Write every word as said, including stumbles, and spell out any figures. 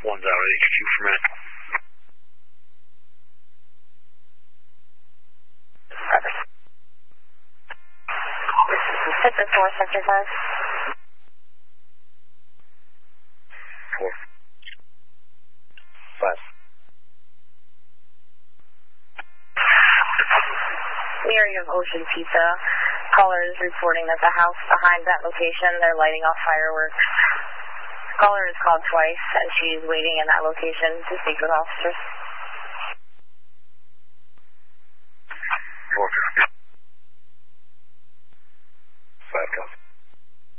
One's out at H Q for a minute. This is the Fitness four, Sector five. Four. Five. The area of Ocean Pizza. Caller is reporting that the house behind that location, they're lighting off fireworks. Caller is called twice, and she's waiting in that location to speak with officers.